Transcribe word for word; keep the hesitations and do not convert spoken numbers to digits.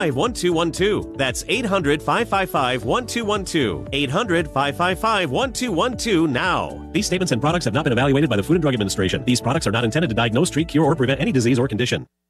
one two one two. That's eight hundred, five five five, one two one two. eight hundred, five five five, one two one two now. These statements and products have not been evaluated by the Food and Drug Administration. These products are not intended to diagnose, treat, cure, or prevent any disease or condition.